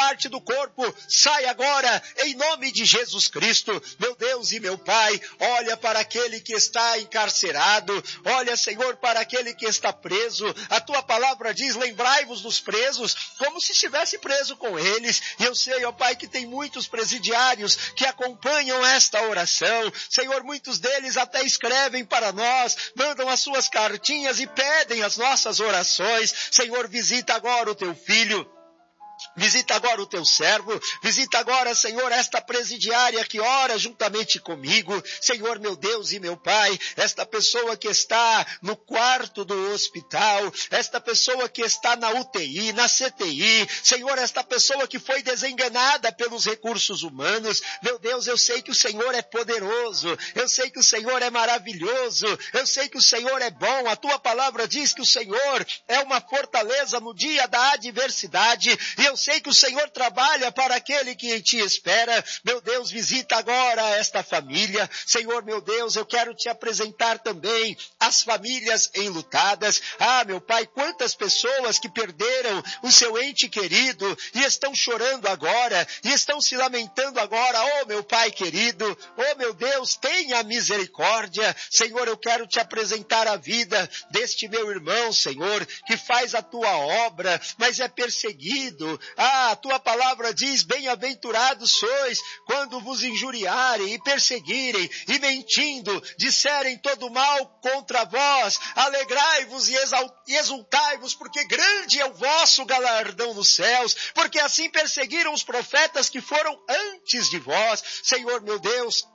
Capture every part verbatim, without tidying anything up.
parte do corpo, sai agora, em nome de Jesus Cristo. Meu Deus e meu Pai, olha para aquele que está encarcerado, olha, Senhor, para aquele que está preso. A tua palavra diz, lembrai-vos dos presos, como se estivesse preso com eles. E eu sei, ó Pai, que tem muitos presidiários que acompanham esta oração. Senhor, muitos deles até escrevem para nós, mandam as suas cartinhas e pedem as nossas orações. Senhor, visita agora o teu filho. Visita agora o teu servo, visita agora, Senhor, esta presidiária que ora juntamente comigo. Senhor, meu Deus e meu Pai, esta pessoa que está no quarto do hospital, esta pessoa que está na U T I, na C T I, Senhor, esta pessoa que foi desenganada pelos recursos humanos. Meu Deus, eu sei que o Senhor é poderoso, eu sei que o Senhor é maravilhoso, eu sei que o Senhor é bom. A tua palavra diz que o Senhor é uma fortaleza no dia da adversidade, e eu sei que o Senhor trabalha para aquele que em ti espera. Meu Deus, visita agora esta família. Senhor, meu Deus, eu quero te apresentar também as famílias enlutadas. Ah, meu Pai, quantas pessoas que perderam o seu ente querido e estão chorando agora, e estão se lamentando agora. Oh, meu Pai querido, oh, meu Deus, tenha misericórdia. Senhor, eu quero te apresentar a vida deste meu irmão, Senhor, que faz a tua obra, mas é perseguido. Ah, a tua palavra diz, bem-aventurados sois quando vos injuriarem e perseguirem e mentindo disserem todo mal contra vós. Alegrai-vos e exultai-vos, porque grande é o vosso galardão nos céus, porque assim perseguiram os profetas que foram antes de vós. Senhor, meu Deus,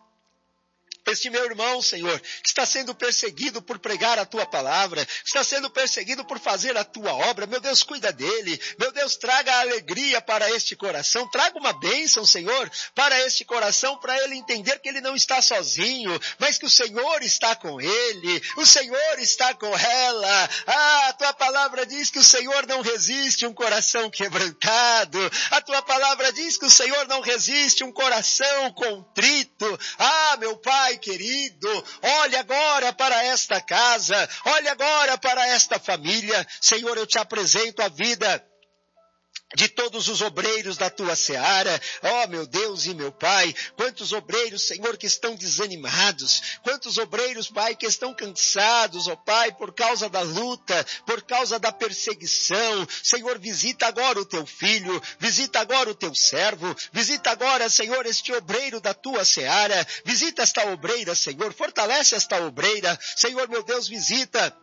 este meu irmão, Senhor, que está sendo perseguido por pregar a tua palavra, está sendo perseguido por fazer a tua obra, meu Deus, cuida dele. Meu Deus, traga alegria para este coração, traga uma bênção, Senhor, para este coração, para ele entender que ele não está sozinho, mas que o Senhor está com ele, o Senhor está com ela. Ah, a tua palavra diz que o Senhor não resiste um coração quebrantado, a tua palavra diz que o Senhor não resiste um coração contrito. Ah, meu Pai querido, olha agora para esta casa, olha agora para esta família. Senhor, eu te apresento a vida de todos os obreiros da tua seara. Oh, meu Deus e meu Pai, quantos obreiros, Senhor, que estão desanimados, quantos obreiros, Pai, que estão cansados, ó Pai, por causa da luta, por causa da perseguição. Senhor, visita agora o teu filho, visita agora o teu servo, visita agora, Senhor, este obreiro da tua seara, visita esta obreira, Senhor, fortalece esta obreira. Senhor, meu Deus, visita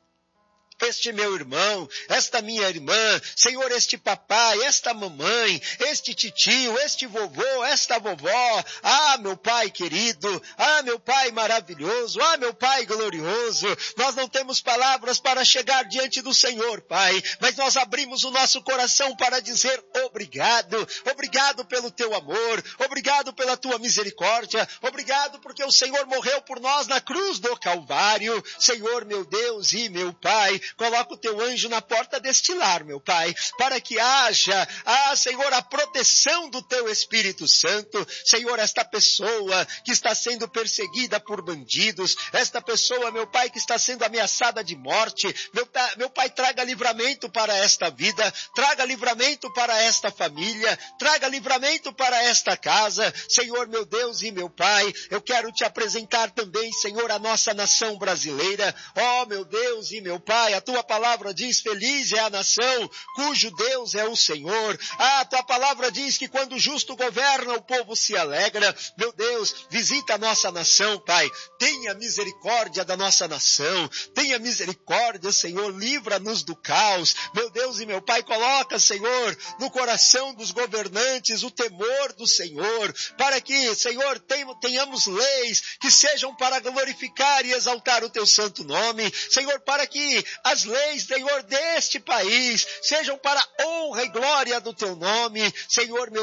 este meu irmão, esta minha irmã, Senhor, este papai, esta mamãe, este titio, este vovô, esta vovó. Ah, meu Pai querido, ah, meu Pai maravilhoso, ah, meu Pai glorioso, nós não temos palavras para chegar diante do Senhor, Pai, mas nós abrimos o nosso coração para dizer obrigado, obrigado pelo teu amor, obrigado pela tua misericórdia, obrigado porque o Senhor morreu por nós na cruz do Calvário. Senhor, meu Deus e meu Pai, coloca o teu anjo na porta deste lar, meu Pai, para que haja, ah, Senhor, a proteção do teu Espírito Santo. Senhor, esta pessoa que está sendo perseguida por bandidos, esta pessoa, meu Pai, que está sendo ameaçada de morte, meu, meu Pai, traga livramento para esta vida, traga livramento para esta família, traga livramento para esta casa. Senhor, meu Deus e meu Pai, eu quero te apresentar também, Senhor, a nossa nação brasileira. Oh, meu Deus e meu Pai, a tua palavra diz, feliz é a nação cujo Deus é o Senhor. Ah, a tua palavra diz que quando o justo governa, o povo se alegra. Meu Deus, visita a nossa nação, Pai. Tenha misericórdia da nossa nação. Tenha misericórdia, Senhor. Livra-nos do caos. Meu Deus e meu Pai, coloca, Senhor, no coração dos governantes o temor do Senhor, para que, Senhor, tenhamos leis que sejam para glorificar e exaltar o teu santo nome. Senhor, para que as leis, Senhor, deste país sejam para a honra e glória do teu nome. Senhor, meu